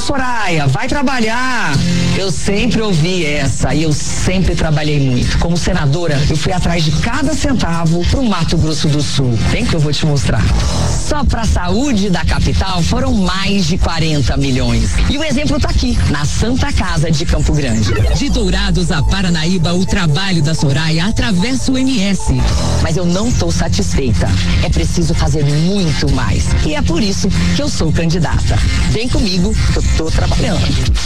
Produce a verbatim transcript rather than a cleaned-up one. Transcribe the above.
Soraya, vai trabalhar. Eu sempre ouvi essa e eu sempre trabalhei muito. Como senadora, eu fui atrás de cada centavo pro Mato Grosso do Sul. Vem que eu vou te mostrar. Só pra saúde da capital foram mais de quarenta milhões. E o exemplo tá aqui, na Santa Casa de Campo Grande. De Dourados a Paranaíba, o trabalho da Soraya atravessa o M S. Mas eu não tô satisfeita. É preciso fazer muito mais. E é por isso que eu sou candidata. Vem comigo, que eu tô trabalhando.